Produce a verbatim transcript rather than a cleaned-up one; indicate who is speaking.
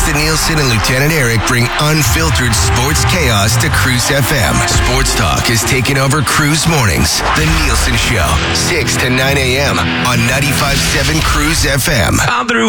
Speaker 1: Jason Nielsen and Lieutenant Eric bring unfiltered sports chaos to Cruise F M. Sports talk is taking over Cruise Mornings. The Nielsen Show, six to nine a.m. on ninety-five point seven Cruise F M.
Speaker 2: I'm through